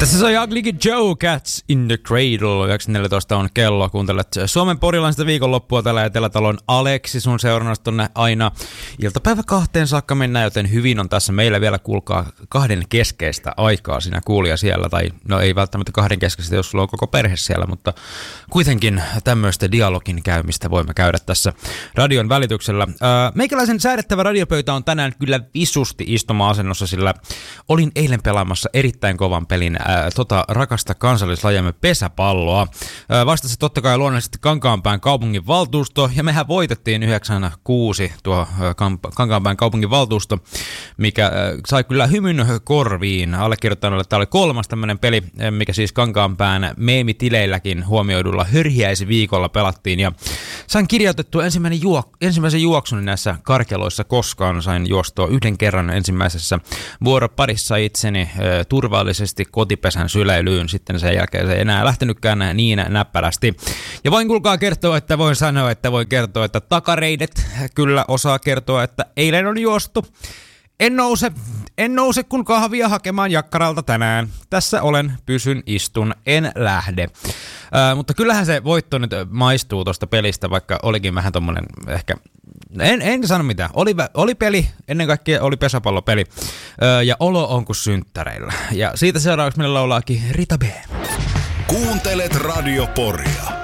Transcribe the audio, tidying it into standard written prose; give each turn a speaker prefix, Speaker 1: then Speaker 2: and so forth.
Speaker 1: Tässä se on Ugly Joe, Cats in the Cradle. 9.14 on kello. Kuuntelet Suomen porilaista viikonloppua tällä Etelätalon Aleksi. Sun seurannasta tonne aina iltapäivä 2 saakka mennään, joten hyvin on tässä meillä vielä, kuulkaa, 2 keskeistä aikaa sinä kuulija siellä. Tai no ei välttämättä 2 keskeistä, jos sulla on koko perhe siellä, mutta kuitenkin tämmöistä dialogin käymistä voimme käydä tässä radion välityksellä. Meikäläisen säädettävä radiopöytä on tänään kyllä visusti istuma-asennossa, sillä olin eilen pelaamassa erittäin kovan pelin rakasta kansallislajiamme pesäpalloa. Vastasi totta kai luonnollisesti Kankaanpään kaupungin valtuusto, ja mehän voitettiin 9-6 tuo Kankaanpään kaupungin valtuusto, mikä sai kyllä hymyn korviin. Allekirjoittaneelle tämä oli 3. tämmöinen peli, mikä siis Kankaanpään meemitileilläkin huomioidulla hörhiäisviikolla pelattiin, ja sain kirjoitettua ensimmäisen juoksun näissä karkeloissa koskaan. Sain juostua 1 kerran ensimmäisessä vuoroparissa itseni turvallisesti kotipesän syleilyyn. Sitten sen jälkeen se ei enää lähtenytkään niin näppärästi. Ja voin kuulkaa kertoa, että takareidet kyllä osaa kertoa, että eilen on juostu. En nouse kun kahvia hakemaan jakkaralta tänään. Tässä olen, pysyn, istun, en lähde. Mutta kyllähän se voitto nyt maistuu tuosta pelistä, vaikka olikin vähän tommonen ehkä... En sano mitään. Oli peli, ennen kaikkea oli pesäpallopeli. Ja olo on kuin synttäreillä. Ja siitä seuraavaksi meillä laulaakin Rita B.
Speaker 2: Kuuntelet Radio Poria.